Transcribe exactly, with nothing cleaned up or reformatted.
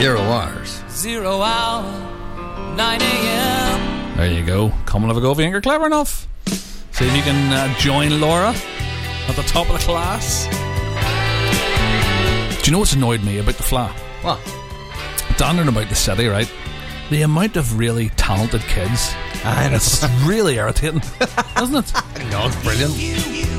Zero hours. Zero hour, nine a.m. There you go. Come and have a go if you think you're clever enough. See if you can uh, join Laura at the top of the class. Do you know what's annoyed me about the Flat? What? Down and about the city, right? The amount of really talented kids. I know. It's really irritating, isn't it? No, it's brilliant.